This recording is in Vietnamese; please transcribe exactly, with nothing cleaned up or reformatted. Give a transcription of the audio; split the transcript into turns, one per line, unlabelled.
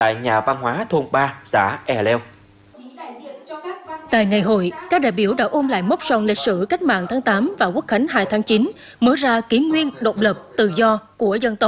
tại nhà văn hóa thôn ba, xã E Leo.
Tại ngày hội, các đại biểu đã ôn lại mốc son lịch sử cách mạng tháng tám và Quốc khánh hai tháng chín, mở ra kỷ nguyên độc lập, tự do của dân tộc.